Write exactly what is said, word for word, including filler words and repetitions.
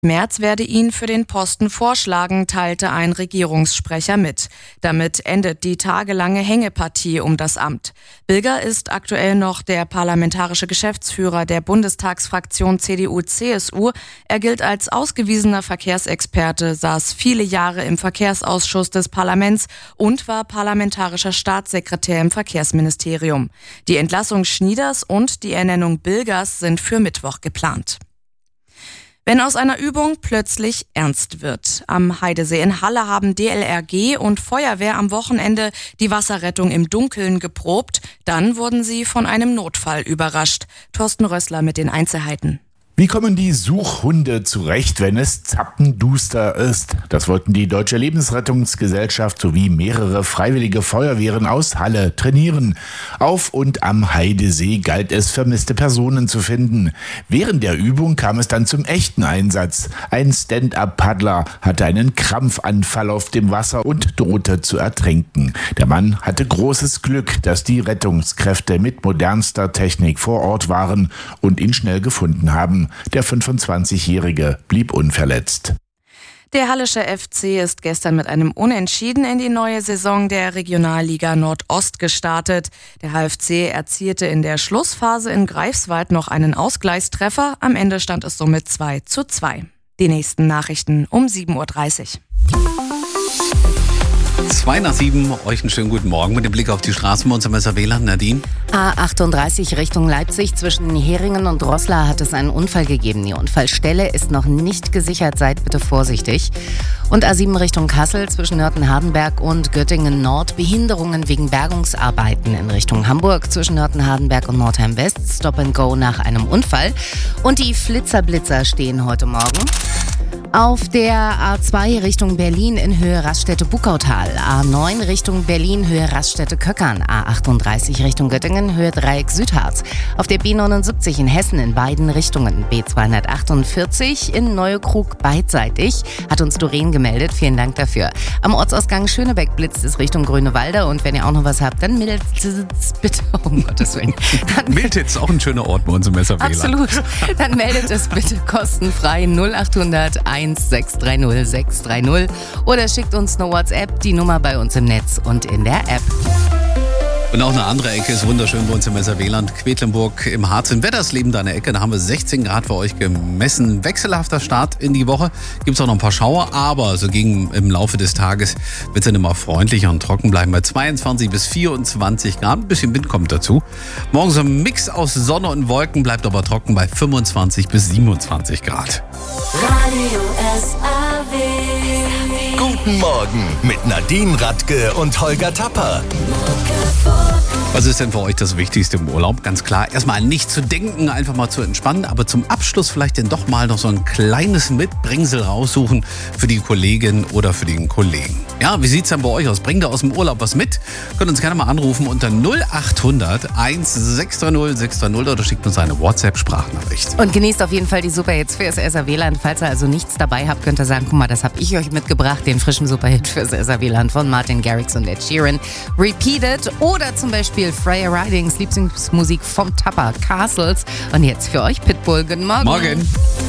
Merz werde ihn für den Posten vorschlagen, teilte ein Regierungssprecher mit. Damit endet die tagelange Hängepartie um das Amt. Bilger ist aktuell noch der parlamentarische Geschäftsführer der Bundestagsfraktion C D U C S U. Er gilt als ausgewiesener Verkehrsexperte, saß viele Jahre im Verkehrsausschuss des Parlaments und war parlamentarischer Staatssekretär im Verkehrsministerium. Die Entlassung Schnieders und die Ernennung Bilgers sind für Mittwoch geplant. Wenn aus einer Übung plötzlich ernst wird. Am Heidesee in Halle haben D L R G und Feuerwehr am Wochenende die Wasserrettung im Dunkeln geprobt. Dann wurden sie von einem Notfall überrascht. Thorsten Rössler mit den Einzelheiten. Wie kommen die Suchhunde zurecht, wenn es zappenduster ist? Das wollten die Deutsche Lebensrettungsgesellschaft sowie mehrere freiwillige Feuerwehren aus Halle trainieren. Auf und am Heidesee galt es, vermisste Personen zu finden. Während der Übung kam es dann zum echten Einsatz. Ein Stand-up-Paddler hatte einen Krampfanfall auf dem Wasser und drohte zu ertrinken. Der Mann hatte großes Glück, dass die Rettungskräfte mit modernster Technik vor Ort waren und ihn schnell gefunden haben. Der fünfundzwanzigjährige blieb unverletzt. Der Hallische F C ist gestern mit einem Unentschieden in die neue Saison der Regionalliga Nordost gestartet. Der H F C erzielte in der Schlussphase in Greifswald noch einen Ausgleichstreffer. Am Ende stand es somit zwei zu zwei. Die nächsten Nachrichten um sieben Uhr dreißig. Zwei nach sieben, euch einen schönen guten Morgen mit dem Blick auf die Straßen bei uns am Messer W L A N. Nadine? A achtunddreißig Richtung Leipzig, zwischen Heringen und Roßla hat es einen Unfall gegeben. Die Unfallstelle ist noch nicht gesichert, seid bitte vorsichtig. Und A sieben Richtung Kassel, zwischen Nörten-Hardenberg und Göttingen-Nord, Behinderungen wegen Bergungsarbeiten in Richtung Hamburg, zwischen Nörten-Hardenberg und Nordheim-West, Stop and Go nach einem Unfall. Und die Flitzerblitzer stehen heute Morgen auf der A zwei Richtung Berlin in Höhe Raststätte-Buckautal, A neun Richtung Berlin Höhe Raststätte-Köckern, A achtunddreißig Richtung Göttingen Höhe Dreieck Südharz, auf der B neunundsiebzig in Hessen in beiden Richtungen, B zweihundertachtundvierzig in Neukrug beidseitig, hat uns Doreen gemeldet, vielen Dank dafür. Am Ortsausgang Schönebeck blitzt es Richtung Grünewalde und wenn ihr auch noch was habt, dann meldet es bitte, um Gottes Willen. Milditz, auch ein schöner Ort bei uns im Messer W L A N. Absolut, dann meldet es bitte kostenfrei null achthundert eins sechs drei null sechs drei null oder schickt uns eine WhatsApp, die Nummer bei uns im Netz und in der App. Und auch eine andere Ecke ist wunderschön bei uns im Messer W L A N. Quedlinburg im Harz in Weddersleben, da eine Ecke. Da haben wir sechzehn Grad für euch gemessen. Wechselhafter Start in die Woche. Gibt es auch noch ein paar Schauer, aber so gegen im Laufe des Tages wird es dann immer freundlicher und trocken bleiben. Bei zweiundzwanzig bis vierundzwanzig Grad. Ein bisschen Wind kommt dazu. Morgen so ein Mix aus Sonne und Wolken, bleibt aber trocken bei fünfundzwanzig bis siebenundzwanzig Grad. Radio S A W. Guten Morgen mit Nadine Radke und Holger Tapper. Was ist denn für euch das Wichtigste im Urlaub? Ganz klar, erstmal an nicht zu denken, einfach mal zu entspannen, aber zum Abschluss vielleicht dann doch mal noch so ein kleines Mitbringsel raussuchen für die Kollegin oder für den Kollegen. Ja, wie sieht's denn bei euch aus? Bringt ihr aus dem Urlaub was mit? Könnt uns gerne mal anrufen unter null achthundert eins sechs drei null sechs drei null oder schickt uns eine WhatsApp-Sprachnachricht. Und genießt auf jeden Fall die Superhits fürs S R W L A N. Falls ihr also nichts dabei habt, könnt ihr sagen, guck mal, das habe ich euch mitgebracht, den frischen Superhit fürs S R W L A N von Martin Garrix und Ed Sheeran. Repeated oder zum Beispiel Freya Ridings Lieblingsmusik vom Tapper, Castles. Und jetzt für euch Pitbull. Guten Morgen. Morgen.